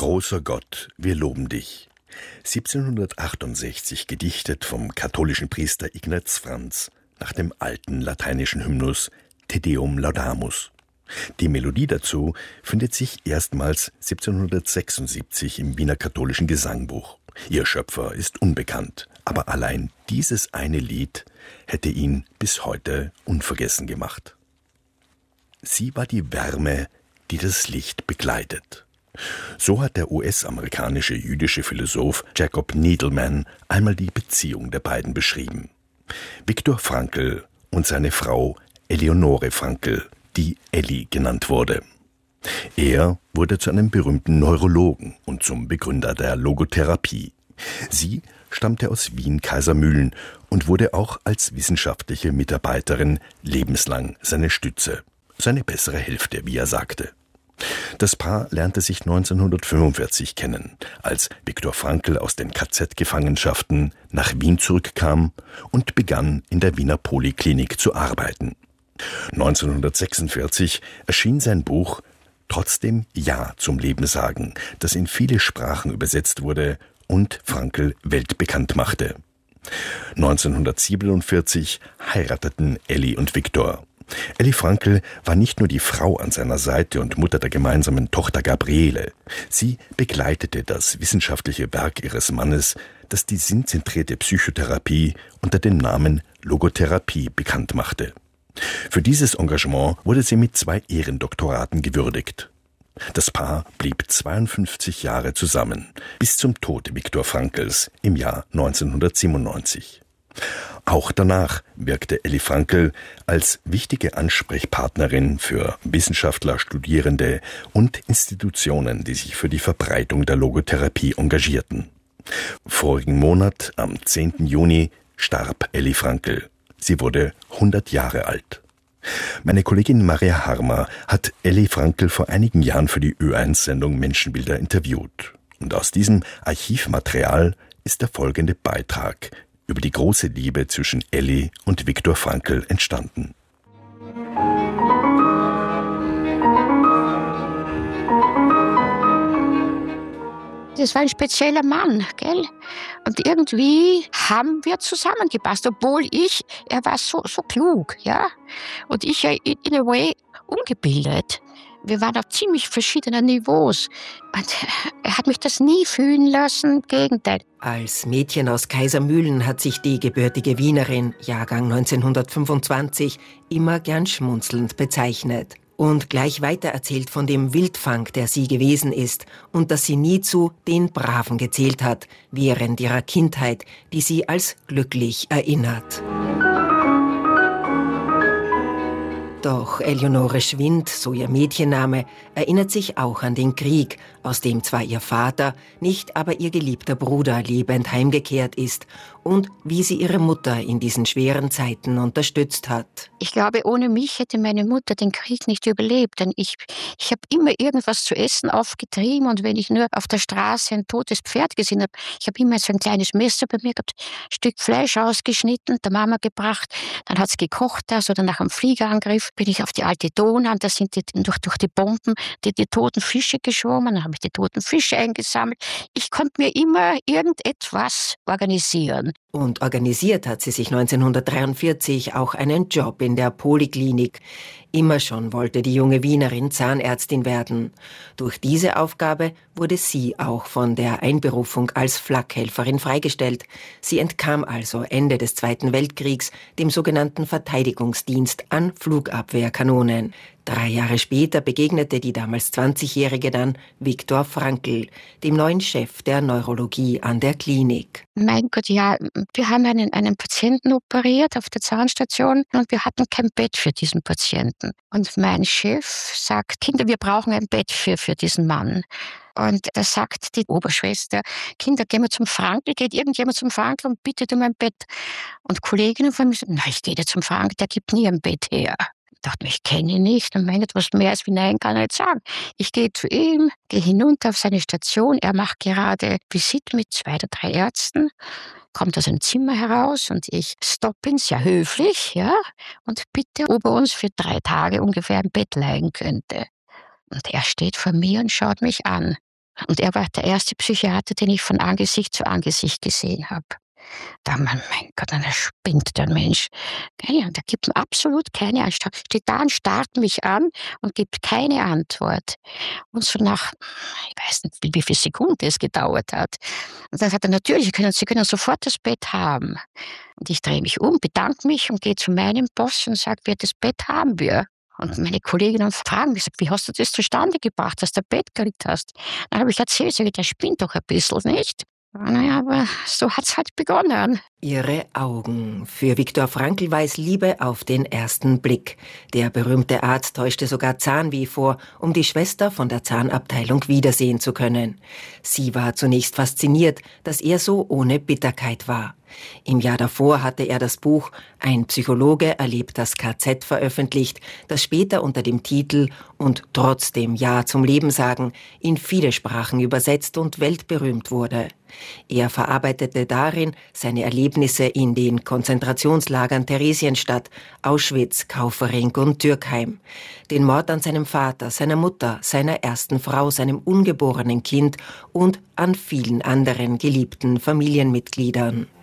Großer Gott, wir loben dich. 1768 gedichtet vom katholischen Priester Ignaz Franz nach dem alten lateinischen Hymnus Te Deum Laudamus. Die Melodie dazu findet sich erstmals 1776 im Wiener katholischen Gesangbuch. Ihr Schöpfer ist unbekannt, aber allein dieses eine Lied hätte ihn bis heute unvergessen gemacht. Sie war die Wärme, die das Licht begleitet. So hat der US-amerikanische jüdische Philosoph Jacob Needleman einmal die Beziehung der beiden beschrieben. Viktor Frankl und seine Frau Eleonore Frankl, die Elli genannt wurde. Er wurde zu einem berühmten Neurologen und zum Begründer der Logotherapie. Sie stammte aus Wien-Kaisermühlen und wurde auch als wissenschaftliche Mitarbeiterin lebenslang seine Stütze, seine bessere Hälfte, wie er sagte. Das Paar lernte sich 1945 kennen, als Viktor Frankl aus den KZ-Gefangenschaften nach Wien zurückkam und begann in der Wiener Poliklinik zu arbeiten. 1946 erschien sein Buch »Trotzdem Ja zum Leben sagen«, das in viele Sprachen übersetzt wurde und Frankl weltbekannt machte. 1947 heirateten Elli und Viktor. Elli Frankl war nicht nur die Frau an seiner Seite und Mutter der gemeinsamen Tochter Gabriele. Sie begleitete das wissenschaftliche Werk ihres Mannes, das die sinnzentrierte Psychotherapie unter dem Namen Logotherapie bekannt machte. Für dieses Engagement wurde sie mit 2 Ehrendoktoraten gewürdigt. Das Paar blieb 52 Jahre zusammen, bis zum Tod Viktor Frankls im Jahr 1997. Auch danach wirkte Elli Frankl als wichtige Ansprechpartnerin für Wissenschaftler, Studierende und Institutionen, die sich für die Verbreitung der Logotherapie engagierten. Vorigen Monat, am 10. Juni, starb Elli Frankl. Sie wurde 100 Jahre alt. Meine Kollegin Maria Harmer hat Elli Frankl vor einigen Jahren für die Ö1-Sendung Menschenbilder interviewt. Und aus diesem Archivmaterial ist der folgende Beitrag über die große Liebe zwischen Elli und Viktor Frankl entstanden. Das war ein spezieller Mann, gell? Und irgendwie haben wir zusammengepasst, obwohl er war so klug, ja? Und ich ja in a way ungebildet. Wir waren auf ziemlich verschiedenen Niveaus. Und er hat mich das nie fühlen lassen, im Gegenteil. Als Mädchen aus Kaisermühlen hat sich die gebürtige Wienerin, Jahrgang 1925, immer gern schmunzelnd bezeichnet. Und gleich weitererzählt von dem Wildfang, der sie gewesen ist und dass sie nie zu den Braven gezählt hat, während ihrer Kindheit, die sie als glücklich erinnert. Doch Eleonore Schwind, so ihr Mädchenname, erinnert sich auch an den Krieg, aus dem zwar ihr Vater, nicht aber ihr geliebter Bruder lebend heimgekehrt ist und wie sie ihre Mutter in diesen schweren Zeiten unterstützt hat. Ich glaube, ohne mich hätte meine Mutter den Krieg nicht überlebt, denn ich habe immer irgendwas zu essen aufgetrieben und wenn ich nur auf der Straße ein totes Pferd gesehen habe, ich habe immer so ein kleines Messer bei mir gehabt, ein Stück Fleisch ausgeschnitten, der Mama gebracht, dann hat sie gekocht oder nach einem Fliegerangriff bin ich auf die alte Donau, da sind durch die Bomben die toten Fische geschwommen, dann habe ich die toten Fische eingesammelt. Ich konnte mir immer irgendetwas organisieren. Und organisiert hat sie sich 1943 auch einen Job in der Poliklinik. Immer schon wollte die junge Wienerin Zahnärztin werden. Durch diese Aufgabe wurde sie auch von der Einberufung als Flakhelferin freigestellt. Sie entkam also Ende des Zweiten Weltkriegs dem sogenannten Verteidigungsdienst an Flugabwehrkanonen. 3 Jahre später begegnete die damals 20-Jährige dann Viktor Frankl, dem neuen Chef der Neurologie an der Klinik. Mein Gott, ja, wir haben einen Patienten operiert auf der Zahnstation und wir hatten kein Bett für diesen Patienten. Und mein Chef sagt, Kinder, wir brauchen ein Bett für diesen Mann. Und da sagt die Oberschwester, Kinder, gehen wir zum Frankl, geht irgendjemand zum Frankl und bittet um ein Bett. Und Kolleginnen von mir sagen, na, ich gehe nicht zum Frankl, der gibt nie ein Bett her. Ich dachte mir, ich kenne ihn nicht und meine etwas mehr als wie nein kann er nicht sagen. Ich gehe zu ihm, gehe hinunter auf seine Station, er macht gerade Visite mit 2 oder 3 Ärzten, kommt aus seinem Zimmer heraus und ich stoppe ihn sehr höflich, ja, und bitte, ob er uns für 3 Tage ungefähr im Bett leihen könnte. Und er steht vor mir und schaut mich an. Und er war der erste Psychiater, den ich von Angesicht zu Angesicht gesehen habe. Da mein Gott, einer spinnt, der Mensch. Ja, der gibt mir absolut keine Antwort. Steht da und starrt mich an und gibt keine Antwort. Und so nach, ich weiß nicht, wie viele Sekunden es gedauert hat. Und dann sagt er, natürlich, Sie können sofort das Bett haben. Und ich drehe mich um, bedanke mich und gehe zu meinem Boss und sage, das Bett haben wir. Und meine Kolleginnen fragen mich, wie hast du das zustande gebracht, dass du ein Bett gekriegt hast? Dann habe ich erzählt, der spinnt doch ein bisschen, nicht? Naja, aber so hat's halt begonnen. Ihre Augen. Für Viktor Frankl war es Liebe auf den ersten Blick. Der berühmte Arzt täuschte sogar Zahnweh vor, um die Schwester von der Zahnabteilung wiedersehen zu können. Sie war zunächst fasziniert, dass er so ohne Bitterkeit war. Im Jahr davor hatte er das Buch »Ein Psychologe erlebt das KZ« veröffentlicht, das später unter dem Titel »Und trotzdem Ja zum Leben sagen« in viele Sprachen übersetzt und weltberühmt wurde. Er verarbeitete darin seine Erlebnisse in den Konzentrationslagern Theresienstadt, Auschwitz, Kaufering und Türkheim. Den Mord an seinem Vater, seiner Mutter, seiner ersten Frau, seinem ungeborenen Kind und an vielen anderen geliebten Familienmitgliedern.